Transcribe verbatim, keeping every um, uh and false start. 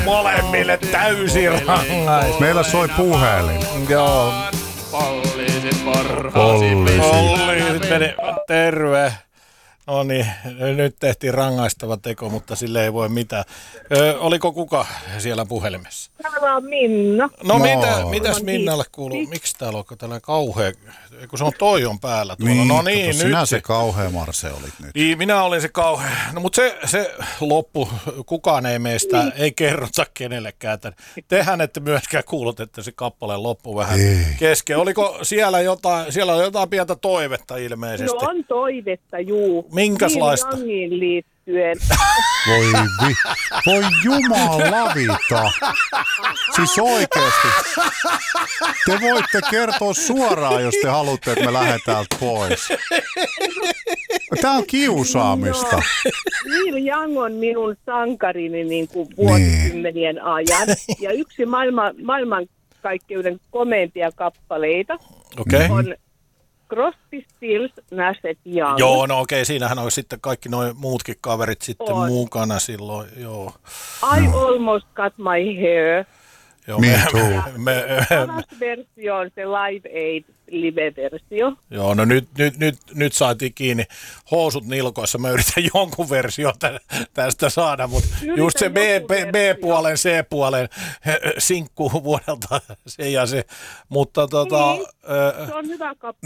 Molemmille täysi rangaistus. Meillä soi puhelin. Joo. Poliisit parhaasi. Poliisit meni. Terve. No niin, nyt tehtiin rangaistava teko, mutta sille ei voi mitään. Ö, oliko kuka siellä puhelimessa? Täällä on Minna. No, No. mitä, mitäs Minnalle kuuluu? Miksi täällä on tällainen kauhea, kun se on toi on päällä tuolla. Niin, No niin, kato, nyt sinä se. se kauhea Marse olit nyt. Niin, minä olin se kauhea. No mutta se, se loppu, kukaan ei meistä, Niin. ei kerrota kenellekään. Että tehän ette myöskään kuullut, että se kappale loppui vähän Ei. kesken. Oliko siellä jotain, siellä on jotain pientä toivetta No ilmeisesti? on toivetta, juu. Minkäslaista? Neil Youngiin liittyen. Voi vi... Voi jumalavita. Siis oikeesti. Te voitte kertoa suoraan, jos te haluatte, että me lähdetään täältä pois. Tää on kiusaamista. No, Neil Young on minun sankarini niin kuin vuosikymmenien ajan. Ja yksi maailman, maailmankaikkeuden komeimpia kappaleita Okei. Okay. on Crosby, Stills, Nash and Young. Joo, no okei, siinähän on sitten kaikki nuo muutkin kaverit sitten On. mukana silloin, joo. I almost cut my hair. Joo, Me too. me, Paras versio on se Live Aid live-versio. joo, no nyt, nyt, nyt, nyt saatiin kiinni housut nilkoissa. Mä yritän jonkun versio tä, tästä saada, mutta Yritän just se B, jonkun B, versio. B-puolen, C-puolen sinkku vuodelta se ja se. Mutta tota... Niin, ö, se on hyvä kappale.